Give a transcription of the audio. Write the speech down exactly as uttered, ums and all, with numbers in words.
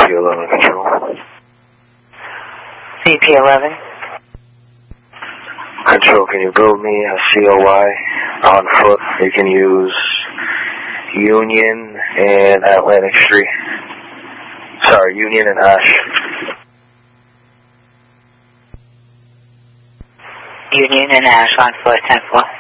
P eleven control. C P eleven. Control, can you build me a C O Y on foot? You can use Union and Atlantic Street. Sorry, Union and Ash. Union and Ash on foot, ten four.